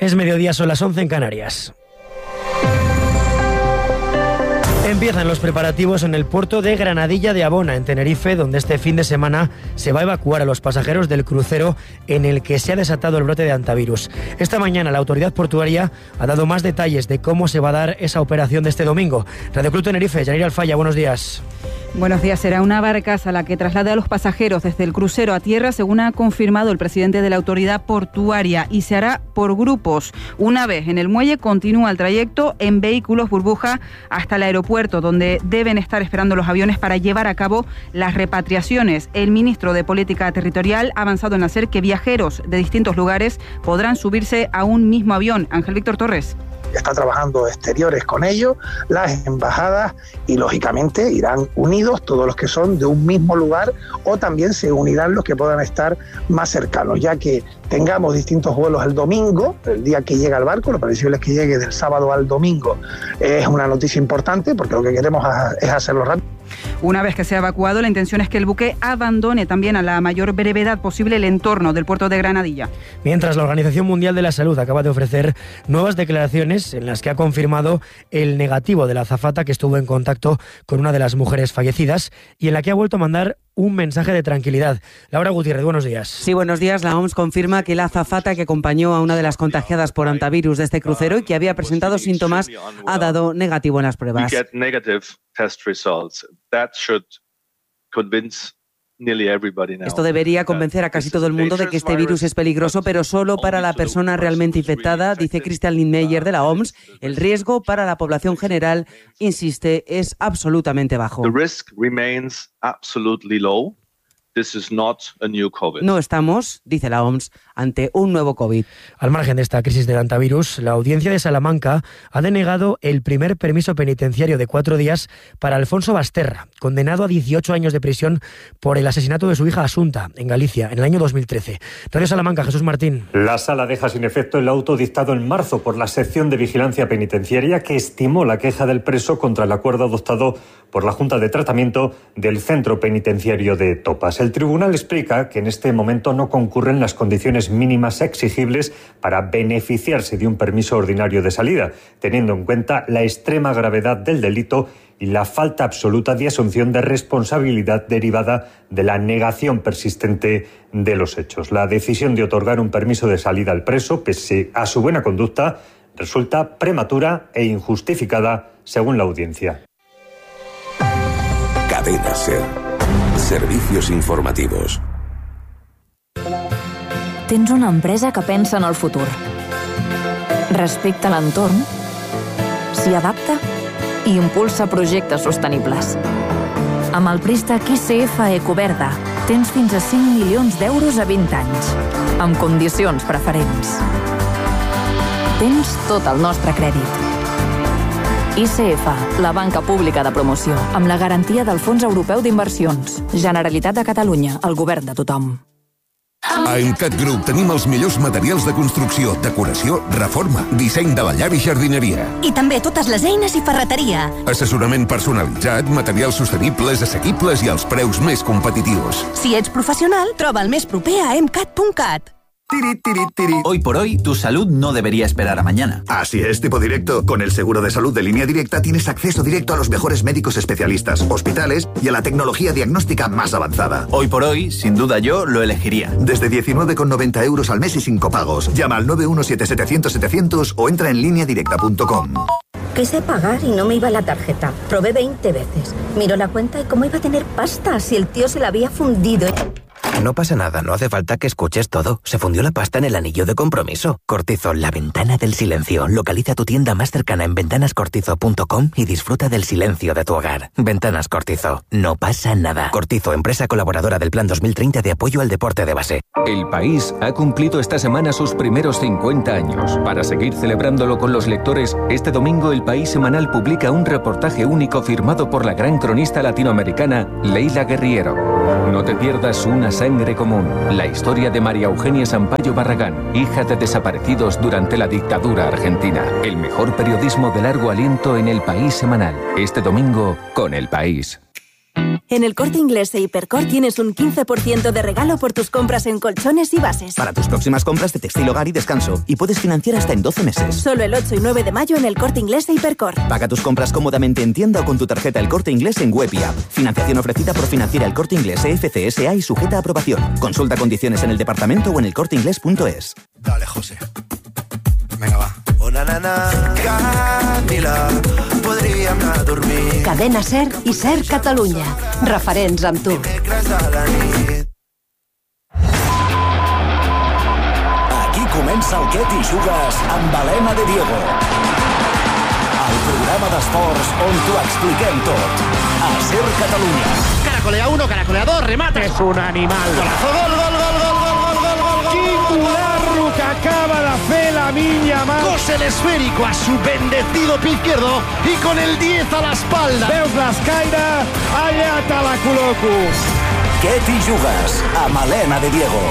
Es mediodía, son las 11 en Canarias. Empiezan los preparativos en el puerto de Granadilla de Abona, en Tenerife, donde este fin de semana se va a evacuar a los pasajeros del crucero en el que se ha desatado el brote de hantavirus. Esta mañana la autoridad portuaria ha dado más detalles de cómo se va a dar esa operación de este domingo. Radio Club Tenerife, Yanira Alfaya, buenos días. Buenos días. Será una barcaza la que traslade a los pasajeros desde el crucero a tierra, según ha confirmado el presidente de la autoridad portuaria, y se hará por grupos. Una vez en el muelle, continúa el trayecto en vehículos burbuja hasta el aeropuerto, donde deben estar esperando los aviones para llevar a cabo las repatriaciones. El ministro de Política Territorial ha avanzado en hacer que viajeros de distintos lugares podrán subirse a un mismo avión. Ángel Víctor Torres. Está trabajando exteriores con ellos, las embajadas, y lógicamente irán unidos todos los que son de un mismo lugar, o también se unirán los que puedan estar más cercanos, ya que tengamos distintos vuelos el domingo, el día que llega el barco. Lo previsible es que llegue del sábado al domingo. Es una noticia importante porque lo que queremos es hacerlo rápido. Una vez que sea evacuado, la intención es que el buque abandone también a la mayor brevedad posible el entorno del puerto de Granadilla. Mientras, la Organización Mundial de la Salud acaba de ofrecer nuevas declaraciones en las que ha confirmado el negativo de la azafata que estuvo en contacto con una de las mujeres fallecidas y en la que ha vuelto a mandar un mensaje de tranquilidad. Laura Gutiérrez, buenos días. Sí, buenos días. La OMS confirma que la azafata que acompañó a una de las contagiadas por hantavirus de este crucero y que había presentado síntomas ha dado negativo en las pruebas. Esto debería convencer a casi todo el mundo de que este virus es peligroso, pero solo para la persona realmente infectada, dice Christian Lindmeier de la OMS. El riesgo para la población general, insiste, es absolutamente bajo. No estamos, dice la OMS, ante un nuevo COVID. Al margen de esta crisis del hantavirus, la audiencia de Salamanca ha denegado el primer permiso penitenciario de 4 días para Alfonso Basterra, condenado a 18 años de prisión por el asesinato de su hija Asunta, en Galicia, en el año 2013. Radio Salamanca, Jesús Martín. La sala deja sin efecto el auto dictado en marzo por la sección de vigilancia penitenciaria, que estimó la queja del preso contra el acuerdo adoptado por la Junta de Tratamiento del Centro Penitenciario de Topas. El tribunal explica que en este momento no concurren las condiciones mínimas exigibles para beneficiarse de un permiso ordinario de salida, teniendo en cuenta la extrema gravedad del delito y la falta absoluta de asunción de responsabilidad derivada de la negación persistente de los hechos. La decisión de otorgar un permiso de salida al preso, pese a su buena conducta, resulta prematura e injustificada, según la audiencia. Cadena SER. Servicios informativos. Tens una empresa que pensa en el futur. Respecta l'entorn, s'hi adapta i impulsa projectes sostenibles. Amb el préstec ICF Ecoverda tens fins a 5 milions d'euros a 20 anys, amb condicions preferents. Tens tot el nostre crèdit. ICF, la banca pública de promoció, amb la garantia del Fons Europeu d'Inversions. Generalitat de Catalunya, el govern de tothom. A Emcat Group tenim els millors materials de construcció, decoració, reforma, disseny de la llar i jardineria. I també totes les eines i ferreteria. Assessorament personalitzat, materials sostenibles, assequibles i als preus més competitius. Si ets professional, troba el més proper a emcat.cat. Hoy por hoy, tu salud no debería esperar a mañana. Así es, Tipo Directo. Con el seguro de salud de Línea Directa tienes acceso directo a los mejores médicos especialistas, hospitales y a la tecnología diagnóstica más avanzada. Hoy por hoy, sin duda yo lo elegiría. Desde 19,90 euros al mes y sin copagos. Llama al 917-700-700 o entra en lineadirecta.com. Quise pagar y no me iba la tarjeta. Probé 20 veces. Miro la cuenta y cómo iba a tener pasta si el tío se la había fundido. No pasa nada, no hace falta que escuches todo. Se fundió la pasta en el anillo de compromiso. Cortizo, la ventana del silencio. Localiza tu tienda más cercana en ventanascortizo.com y disfruta del silencio de tu hogar. Ventanas Cortizo. No pasa nada. Cortizo, empresa colaboradora del Plan 2030 de apoyo al deporte de base. El País ha cumplido esta semana sus primeros 50 años. Para seguir celebrándolo con los lectores, este domingo El País Semanal publica un reportaje único firmado por la gran cronista latinoamericana Leila Guerriero. No te pierdas Una sangre común, la historia de María Eugenia Sampaio Barragán, hija de desaparecidos durante la dictadura argentina. El mejor periodismo de largo aliento en El País Semanal. Este domingo con El País. En el Corte Inglés e Hipercor tienes un 15% de regalo por tus compras en colchones y bases. Para tus próximas compras de textil, hogar y descanso. Y puedes financiar hasta en 12 meses. Solo el 8 y 9 de mayo en el Corte Inglés e Hipercor. Paga tus compras cómodamente en tienda o con tu tarjeta El Corte Inglés en web y app. Financiación ofrecida por Financiera El Corte Inglés FCSA y sujeta a aprobación. Consulta condiciones en el departamento o en elcorteinglés.es. Dale, José. Venga, va. Una nana, Camila, podríem anar a dormir. Cadena SER i SER Catalunya. Referents amb tu. Aquí comença el Què t'hi jugues amb Helena de Diego. El programa d'esports on t'ho expliquem tot. A SER Catalunya. Caracolea 1, caracolea 2, remate. És un animal. Golazo, gol, gol, gol, gol, gol, gol, gol, gol, gol. Quin que acaba de fer Lamine Yamal. Cose el esférico a su bendecido pie izquierdo y con el 10 a la espalda. Veus l'escaire? Allà te la col·loco. Què t'hi jugues amb Helena de Diego.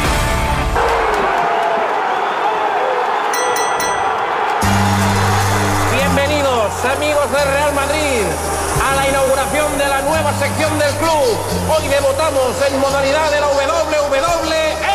Bienvenidos, amigos del Real Madrid, a la inauguración de la nueva sección del club. Hoy debutamos en modalidad de la WWE.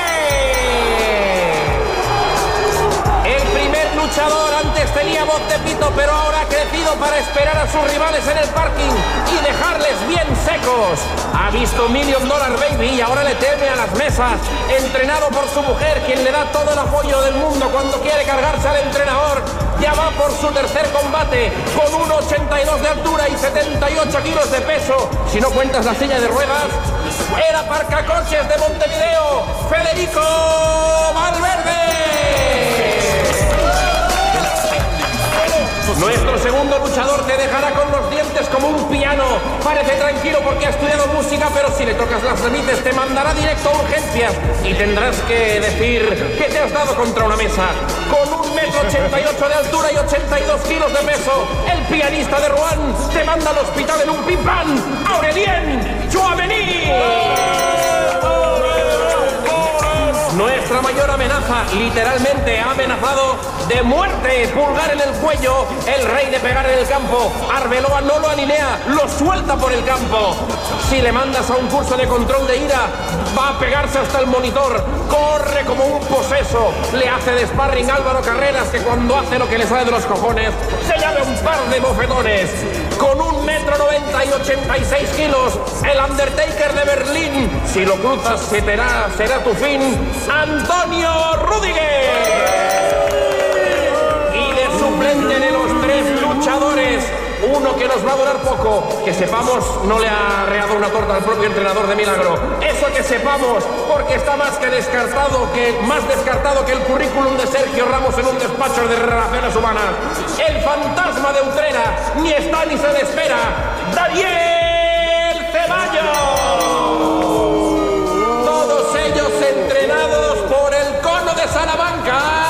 El primer luchador antes tenía voz de pito, pero ahora ha crecido para esperar a sus rivales en el parking y dejarles bien secos. Ha visto $1 Million Baby y ahora le teme a las mesas. Entrenado por su mujer, quien le da todo el apoyo del mundo cuando quiere cargarse al entrenador. Ya va por su tercer combate, con 1,82 de altura y 78 kilos de peso. Si no cuentas la silla de ruedas, era aparcacoches de Montevideo, Federico Valverde. Nuestro segundo luchador te dejará con los dientes como un piano. Parece tranquilo porque ha estudiado música, pero si le tocas las narices te mandará directo a urgencias y tendrás que decir que te has dado contra una mesa. Con 1,88 m de altura y 82 kilos de peso, el pianista de Rouen te manda al hospital en un pim-pam. Aurélien Tchouameni. Nuestra mayor amenaza, literalmente ha amenazado de muerte, pulgar en el cuello, el rey de pegar en el campo. Arbeloa no lo alinea, lo suelta por el campo. Si le mandas a un curso de control de ira, va a pegarse hasta el monitor. Corre como un poseso, le hace de sparring Álvaro Carreras, que cuando hace lo que le sale de los cojones, se llama un par de bofetones. Con 1,90 m y 86 kilos, el Undertaker de Berlín. Si lo cruzas, será tu fin. Antonio Rüdiger. Y de suplente de los tres luchadores, uno que nos va a durar poco, que sepamos no le ha reado una torta al propio entrenador de milagro. Eso que sepamos, porque está más descartado que el currículum de Sergio Ramos en un despacho de relaciones humanas. El fantasma de Utrera ni está ni se le espera. Daniel Ceballos. Todos ellos entrenados por el Cono de Salamanca.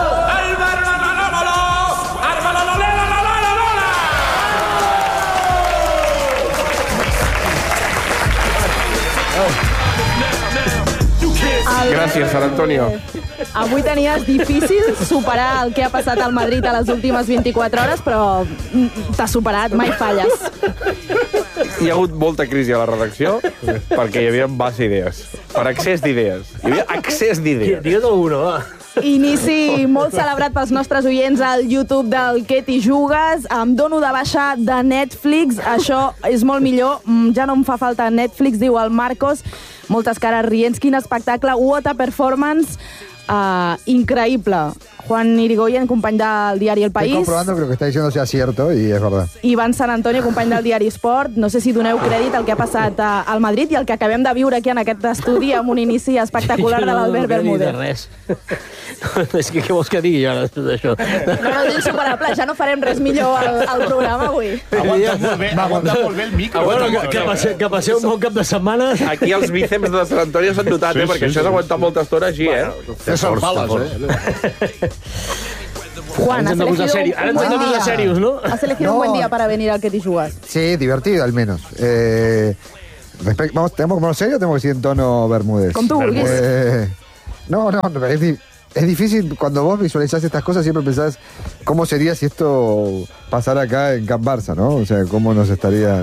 Gràcies, Sant Antonio. Avui tenies difícil superar el que ha passat al Madrid a les últimes 24 hores, però t'has superat, mai falles. Hi ha hagut molta crisi a la redacció perquè hi havia base idees. Per excés d'idees. Hi havia excés d'idees. Digue'l uno, va. Inici molt celebrat pels nostres oients al YouTube del Què t'hi jugues. Em dono de baixa de Netflix. Això és molt millor. Ja no em fa falta Netflix, diu el Marcos. Moltes cares rients. Quin espectacle. What a performance. Increïble. Juan Irigoyen, company del diari El País. Estoy comprobando que lo que está diciendo sea cierto y es verdad. Ivan Sant Antonio, company del diari Sport. No sé si doneu crèdit al que ha passat al Madrid i el que acabem de viure aquí en aquest estudi amb un inici espectacular de l'Albert Bermúdez. No res. És que què vols que digui ara d'això? No, és insuperable. Ja no farem res millor al programa avui. Aguanta molt bé el micro. Que passeu un bon cap de setmana. Aquí els bíceps de Sant Antonio s'han notat, perquè això s'aguanta molta estona així, Son balas, Juan, has elegido un buen día para venir al Que t'hi jugues. Sí, divertido al menos. ¿Tenemos que ponerlo serio o tenemos que decir en tono Bermúdez? Con tu burgués. No, es difícil cuando vos visualizás estas cosas, siempre pensás cómo sería si esto pasara acá en Camp Barça, ¿no? O sea, cómo nos estarían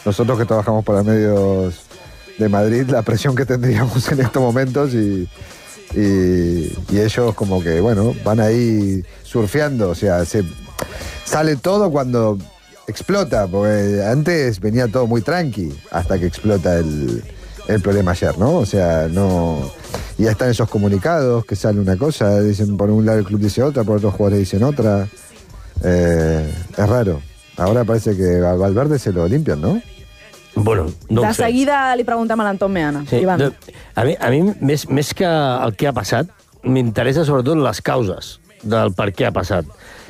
nosotros que trabajamos para medios de Madrid, la presión que tendríamos en estos momentos y ellos como que, bueno, van ahí surfeando, o sea, sale todo cuando explota, porque antes venía todo muy tranqui hasta que explota el problema ayer, ¿no? O sea, no... Y ya están esos comunicados que sale una cosa, dicen por un lado el club dice otra, por otros jugadores dicen otra. Es raro. Ahora parece que a Valverde se lo limpian, ¿no? Bueno, no de seguida li preguntem a l'Anton Meana. Sí, a mi més que el que ha passat, m'interessa sobretot les causes del per què ha passat.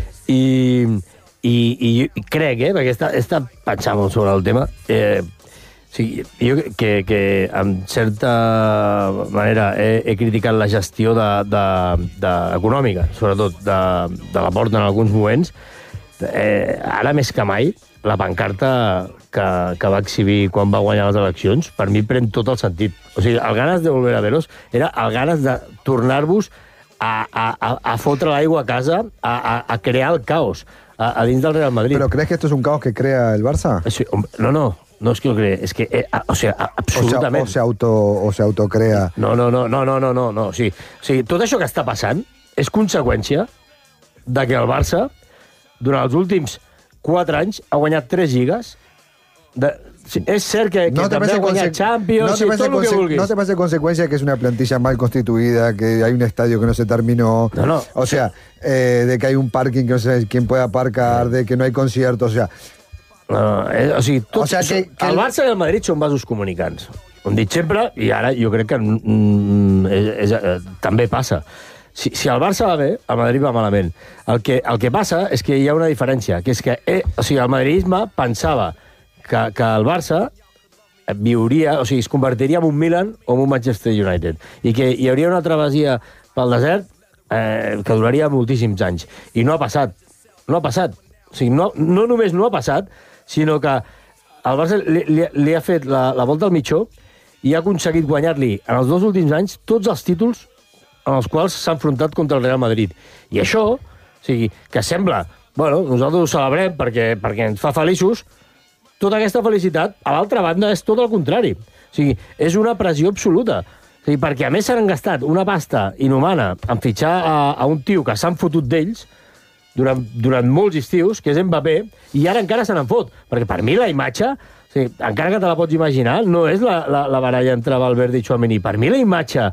I crec, perquè he estat pensant molt sobre el tema, sí, jo que en certa manera he criticat la gestió econòmica, sobretot de la Porta en alguns moments. Ara més que mai, la pancarta que va exhibir quan va guanyar les eleccions, per mi pren tot el sentit. O sigui, el ganes de volver a veros era el ganes de tornar-vos a fotre l'aigua a casa, a crear el caos a dins del Real Madrid. ¿Pero crees que esto es un caos que crea el Barça? Sí, no es que lo cree, es que, o sea, absolutament. O se autocrea. No. O sigui, tot això que està passant és conseqüència de que el Barça, durant els últims 4 anys, ha guanyat 3 lligues. Es cert que també ha guanyat Champions y todo lo que vulguis. ¿No te parece consecuencia que es una plantilla mal constituida, que hay un estadio que no se terminó? No. O sea, de que hay un parking que no sé quién puede aparcar, de que no hay conciertos, o sea... O sigui, el Barça i el Madrid són vasos comunicants. Ho hem dit sempre, i ara jo crec que també passa. Si el Barça va bé, el Madrid va malament. El que passa és que hi ha una diferència, que és que el madridisme pensava que el Barça viuria, o sigui, es convertiria en un Milan o en un Manchester United, i que hi hauria una travessia pel desert que duraria moltíssims anys. I no ha passat. No ha passat. O sigui, no només no ha passat, sinó que el Barça li ha fet la volta al mitjó i ha aconseguit guanyar-li en els 2 últims anys tots els títols en els quals s'ha enfrontat contra el Real Madrid. I això, o sigui, que sembla... Bueno, nosaltres ho celebrem perquè ens fa feliços. Tota aquesta felicitat, a l'altra banda, és tot el contrari. O sigui, és una pressió absoluta. O sigui, perquè a més s'han gastat una pasta inhumana en fitxar a un tio que s'han fotut d'ells durant molts estius, que és Mbappé, i ara encara se n'en fot. Perquè per mi la imatge, o sigui, encara que te la pots imaginar, no és la baralla entre Valverde i Tchouaméni. Per mi la imatge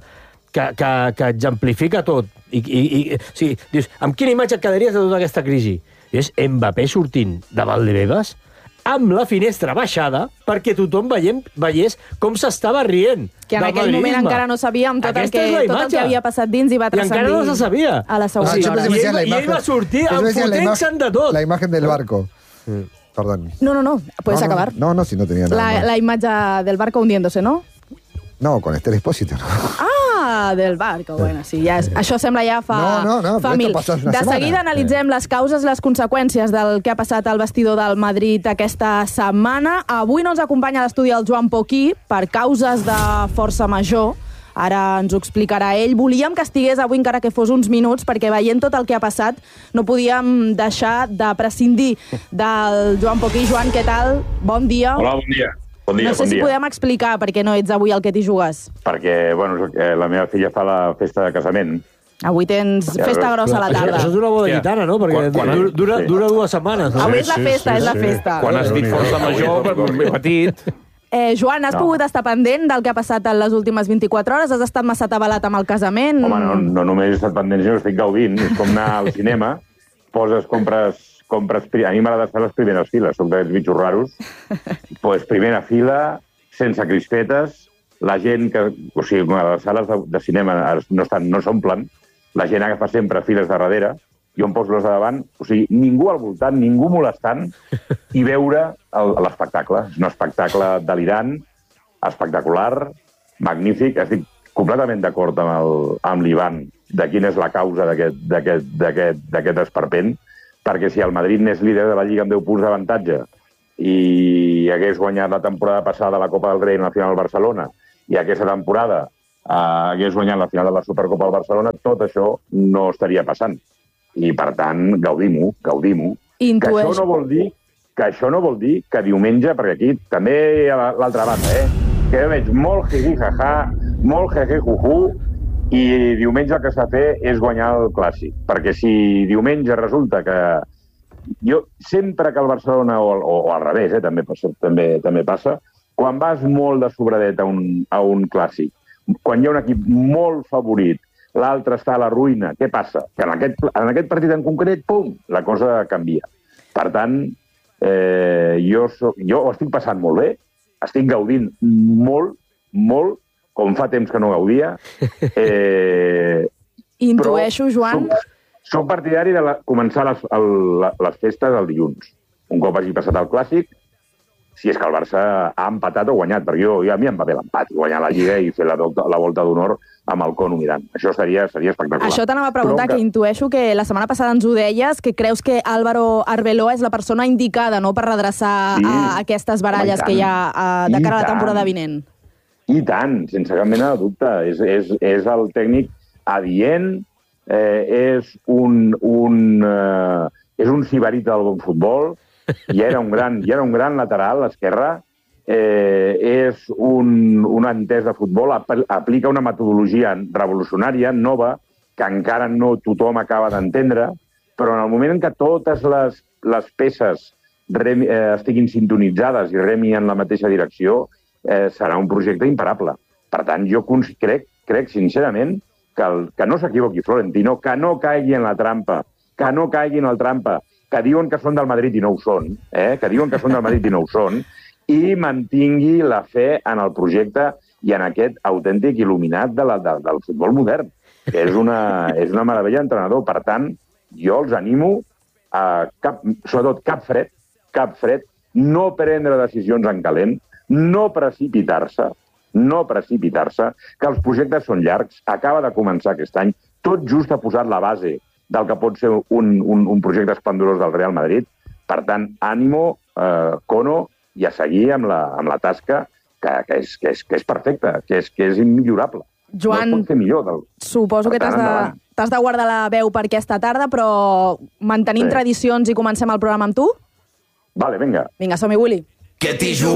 que exemplifica tot, o sigui, dius, amb quina imatge et quedaries de tota aquesta crisi? I és Mbappé sortint de Valdebebas amb la finestra baixada perquè tothom veiés com s'estava rient. Que en aquell moment encara no sabíem tot el que havia passat dins i va transcendir. I encara no se sabia. A la segona hora. I ell va sortir enfotent-se'n de tot. La imagen del barco. Perdón. No, puedes acabar. No, si no tenía nada. La imatge del barco hundiéndose, ¿no? No, con Esther Expósito, ¿no? Del barco, bueno, sí, ja això sembla ja fa mil. De seguida analitzem les causes, les conseqüències del que ha passat al vestidor del Madrid aquesta setmana. Avui no ens acompanya a l'estudi el Joan Poquí per causes de força major. Ara ens ho explicarà ell. Volíem que estigués avui encara que fos uns minuts, perquè veient tot el que ha passat no podíem deixar de prescindir del Joan Poquí. Joan, què tal? Bon dia. Hola, bon dia. No sé si podem explicar per què no ets avui al Que t'hi jugues. Perquè, bueno, la meva filla fa la festa de casament. Avui tens festa grossa a la tarda. Això és una boda gitana, no? Perquè dura 2 setmanes. Avui és la festa, és la festa. Quan has dit força major, petit... Joan, has pogut estar pendent del que ha passat en les últimes 24 hores? Has estat massa atabalat amb el casament? Home, no només he estat pendent, sinó estic gaudint. És com anar al cinema, compres... A mi m'agrada fer les primeres files, soc d'aquests bitxos raros. Pues primera fila, sense crispetes, la gent que... O sigui, les sales de cinema no s'omplen, la gent agafa sempre files de darrere, jo em poso les de davant, o sigui, ningú al voltant, ningú molestant, i veure l'espectacle. És un espectacle delirant, espectacular, magnífic. Estic completament d'acord amb l'Ivan de quina és la causa d'aquest esperpent, perquè si el Madrid n'és líder de la Lliga amb 10 punts d'avantatge i hagués guanyat la temporada passada la Copa del Rei en la final del Barcelona i aquesta temporada hagués guanyat la final de la Supercopa del Barcelona, tot això no estaria passant. I, per tant, gaudim-ho. Que això no vol dir que això no vol dir que diumenge, perquè aquí també a l'altra banda, que jo veig molt jiji-jaja, molt jeje-juju, i diumenge el que s'ha de fer és guanyar el Clàssic. Perquè si diumenge resulta que... Jo, sempre que el Barcelona, o al revés, també passa, quan vas molt de sobradet a un Clàssic, quan hi ha un equip molt favorit, l'altre està a la ruïna, què passa? Que en aquest partit en concret, pum, la cosa canvia. Per tant, jo ho estic passant molt bé, estic gaudint molt, com fa temps que no gaudia. Intueixo, Joan... Soc partidari de començar les festes el dilluns. Un cop hagi passat el Clàssic, si és que el Barça ha empatat o guanyat, perquè a mi em va bé l'empat, guanyar la Lliga i fer la volta d'honor amb el Cono mirant. Això seria espectacular. Això t'anava a preguntar, que intueixo que la setmana passada ens ho deies, que creus que Álvaro Arbeloa és la persona indicada, no?, per redreçar aquestes baralles que hi ha de cara a la temporada vinent. I tant, sense cap mena de dubte. És el tècnic adient, és un sibarita del bon futbol, ja era un gran lateral, l'esquerra, és un entès de futbol, aplica una metodologia revolucionària, nova, que encara no tothom acaba d'entendre, però en el moment en què totes les peces estiguin sintonitzades i remin en la mateixa direcció, serà un projecte imparable. Per tant, jo crec sincerament que no s'equivoqui Florentino, que no caigui en la trampa, que diuen que són del Madrid i no ho són, i mantingui la fe en el projecte i en aquest autèntic il·luminat del futbol modern, que és una meravella d'entrenador. Per tant, jo els animo sobretot cap fred, no prendre decisions en calent, no precipitar-se, que els projectes són llargs, acaba de començar aquest any, tot just ha posat la base del que pot ser un projecte esplendorós del Real Madrid. Per tant, ànimo, Cono, i a seguir amb la tasca, que és perfecta, que és immillorable. Joan, no es pot fer millor. Suposo que t'has de guardar la veu per aquesta tarda, però mantenim tradicions i comencem el programa amb tu? Vale, vinga. Vinga, som-hi, Willy. Que t'hi jugues.